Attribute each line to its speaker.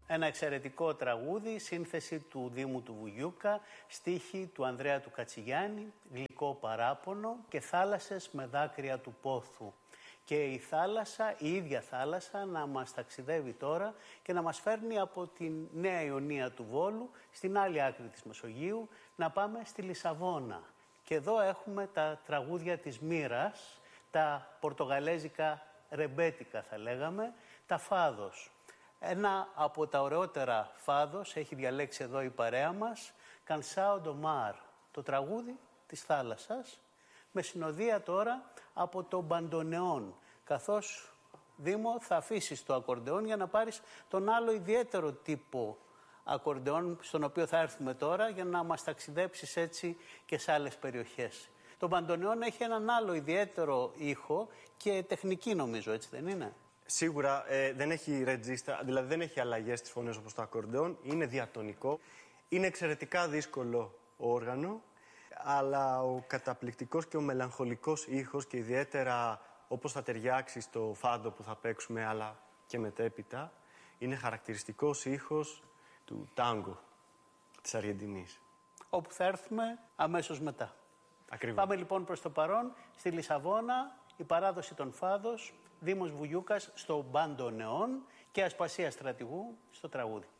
Speaker 1: Ένα εξαιρετικό τραγούδι, σύνθεση του Δήμου του Βουγιούκα, στίχη του Ανδρέα του Κατσιγιάννη, γλυκό παράπονο και θάλασσες με δάκρυα του πόθου. Και η θάλασσα, η ίδια θάλασσα, να μας ταξιδεύει τώρα και να μας φέρνει από την Νέα Ιωνία του Βόλου, στην άλλη άκρη της Μεσογείου, να πάμε στη Λισαβόνα. Και εδώ έχουμε τα τραγούδια της Μοίρας, τα πορτογαλέζικα ρεμπέτικα θα λέγαμε, τα φάδος. Ένα από τα ωραιότερα φάδος έχει διαλέξει εδώ η παρέα μας, Cansao do Mar, το τραγούδι της θάλασσας, με συνοδεία τώρα από το μπαντονεόν, καθώς Δήμο θα αφήσεις το ακορντεόν για να πάρεις τον άλλο ιδιαίτερο τύπο ακορντεόν, στον οποίο θα έρθουμε τώρα για να μας ταξιδέψεις έτσι και σε άλλες περιοχές. Το μπαντονεόν έχει έναν άλλο ιδιαίτερο ήχο και τεχνική νομίζω, έτσι δεν είναι?
Speaker 2: Σίγουρα δεν έχει ρετζίστα, δηλαδή δεν έχει αλλαγές στις φωνές όπως το ακορντεόν, είναι διατονικό. Είναι εξαιρετικά δύσκολο όργανο, αλλά ο καταπληκτικός και ο μελαγχολικός ήχος και ιδιαίτερα όπως θα ταιριάξει στο φάντο που θα παίξουμε, αλλά και μετέπειτα, είναι χαρακτηριστικός ήχος του τάγκο της Αργεντινής.
Speaker 1: Όπου θα έρθουμε αμέσως μετά.
Speaker 2: Ακριβώς.
Speaker 1: Πάμε λοιπόν προς το παρόν, στη Λισαβόνα, η παράδοση των φάδος, Δήμος Βουγιούκας στο μπαντονεόν και Ασπασία Στρατηγού στο τραγούδι.